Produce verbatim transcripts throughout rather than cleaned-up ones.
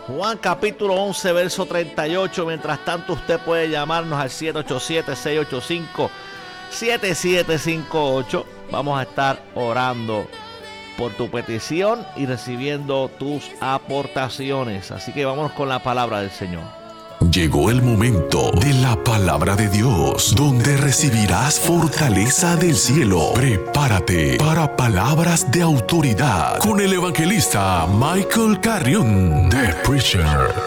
Juan capítulo once, verso treinta y ocho. Mientras tanto, usted puede llamarnos al siete ocho siete, seis ocho cinco, siete siete cinco ocho. Vamos a estar orando por tu petición y recibiendo tus aportaciones. Así que vámonos con la palabra del Señor. Llegó el momento de la palabra de Dios, donde recibirás fortaleza del cielo. Prepárate para palabras de autoridad con el evangelista Michael Carrión, The Preacher.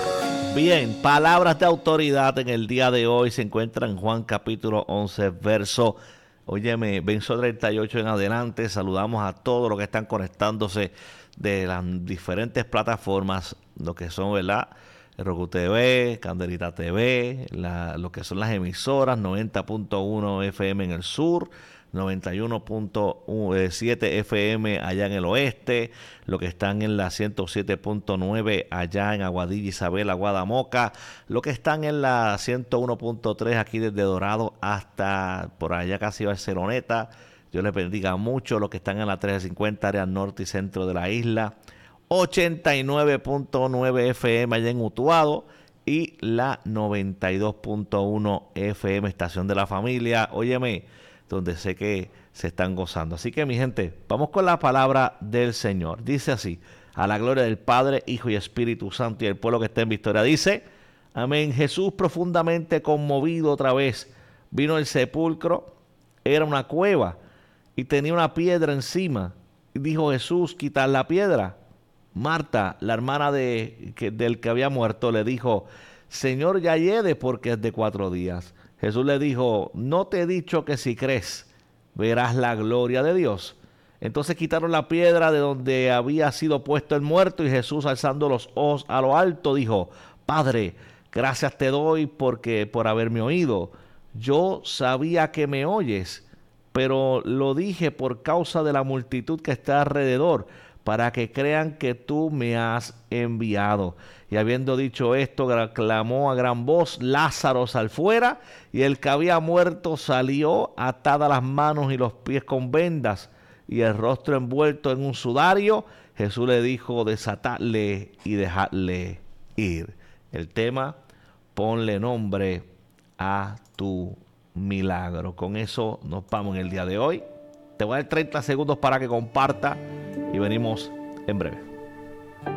Bien, palabras de autoridad en el día de hoy se encuentran en Juan capítulo once, verso, óyeme, verso treinta y ocho en adelante. Saludamos a todos los que están conectándose de las diferentes plataformas, lo que son, ¿verdad?, Roku T V, Candelita T V, la, lo que son las emisoras, noventa punto uno F M en el sur, noventa y uno punto siete F M allá en el oeste, lo que están en la ciento siete punto nueve allá en Aguadilla, Isabela, Guadamoca, lo que están en la ciento uno punto tres aquí desde Dorado hasta por allá casi Barceloneta. Dios les bendiga mucho. Los que están en la trescientos cincuenta área norte y centro de la isla, ochenta y nueve punto nueve F M allá en Utuado y la noventa y dos punto uno F M estación de la familia, óyeme, donde sé que se están gozando. Así que mi gente, vamos con la palabra del Señor. Dice así: a la gloria del Padre, Hijo y Espíritu Santo, y el pueblo que está en victoria dice amén. Jesús, profundamente conmovido otra vez, vino al sepulcro. Era una cueva y tenía una piedra encima, y dijo Jesús: quitad la piedra. Marta, la hermana de, que, del que había muerto, le dijo: Señor, ya hiede, porque es de cuatro días. Jesús le dijo: no te he dicho que si crees, verás la gloria de Dios. Entonces quitaron la piedra de donde había sido puesto el muerto, y Jesús, alzando los ojos a lo alto, dijo: Padre, gracias te doy porque por haberme oído. Yo sabía que me oyes, pero lo dije por causa de la multitud que está alrededor, para que crean que tú me has enviado. Y habiendo dicho esto, clamó a gran voz: Lázaro, sal fuera. Y el que había muerto salió, atadas las manos y los pies con vendas, y el rostro envuelto en un sudario. Jesús le dijo: desatadle y dejadle ir. El tema: ponle nombre a tu milagro. Con eso nos vamos en el día de hoy. Te voy a dar treinta segundos para que comparta y venimos en breve.